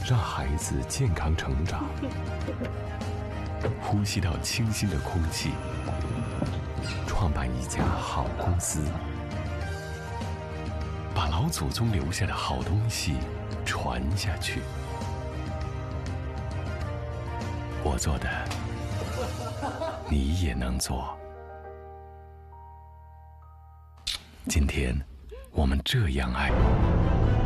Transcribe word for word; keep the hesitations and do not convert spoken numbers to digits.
让孩子健康成长，呼吸到清新的空气，创办一家好公司，把老祖宗留下的好东西传下去。我做的，你也能做。今天，我们这样爱。